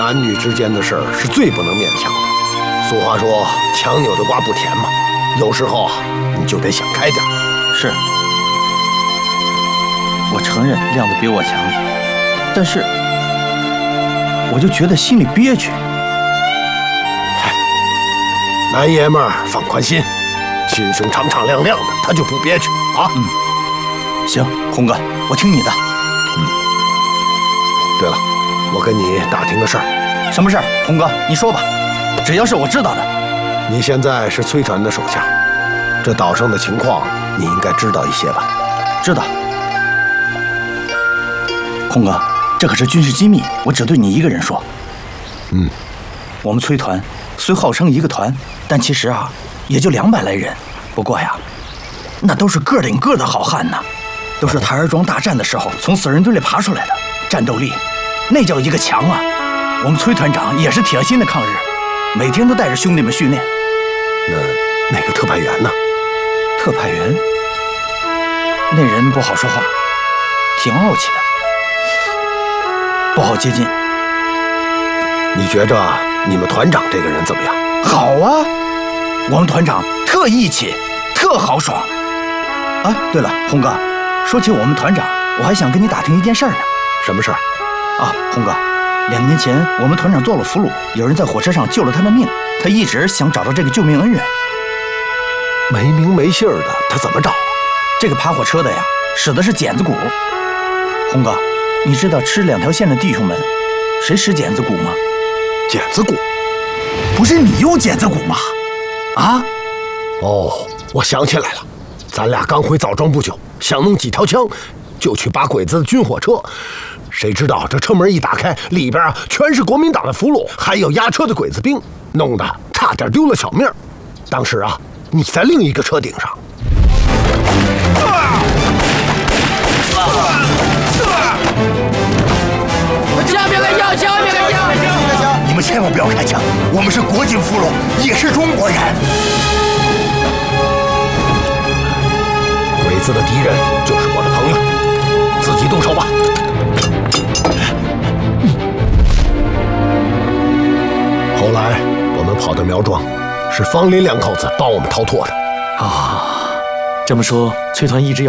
男女之间的事儿是最不能勉强的。俗话说，强扭的瓜不甜嘛。有时候啊，你就得想开点。 是，我承认亮子比我强，但是我就觉得心里憋屈。 嗨，男爷们儿放宽心，心胸敞敞亮亮的，他就不憋屈啊。 行，红哥，我听你的。 对了，我跟你打听个事儿。 什么事儿？红哥，你说吧，只要是我知道的。 你现在是崔团的手下，这岛上的情况你应该知道一些吧？ 知道。红哥，这可是军事机密，我只对你一个人说。我们崔团虽号称一个团，但其实啊，也就200来人。不过呀，那都是个顶个的好汉呐，都是台儿庄大战的时候从死人堆里爬出来的，战斗力那叫一个强啊！我们崔团长也是铁了心的抗日，每天都带着兄弟们训练。 那个特派员呢？ 特派员那人不好说话，挺傲气的，不好接近。 你觉着你们团长这个人怎么样？ 好啊，我们团长特义气，特豪爽。啊，对了，红哥，说起我们团长，我还想跟你打听一件事儿呢。 什么事儿？ 啊，红哥，2年前我们团长做了俘虏，有人在火车上救了他的命，他一直想找到这个救命恩人。 没名没姓的，他怎么找啊？ 这个爬火车的呀，使的是剪子骨。红哥，你知道吃2条线的弟兄们谁使剪子骨吗？ 剪子骨？ 不是你用剪子骨吗？啊？ 哦，我想起来了，咱俩刚回枣庄不久，想弄几条枪，就去扒鬼子的军火车。谁知道这车门一打开，里边啊全是国民党的俘虏，还有押车的鬼子兵，弄得差点丢了小命。当时啊，你在另一个车顶上。 你们千万不要开枪，我们是国际俘虏，也是中国人。 鬼子的敌人就是我的朋友，自己动手吧。后来我们跑到苗庄，是方林2口子帮我们逃脱的。 啊，这么说，崔团一直要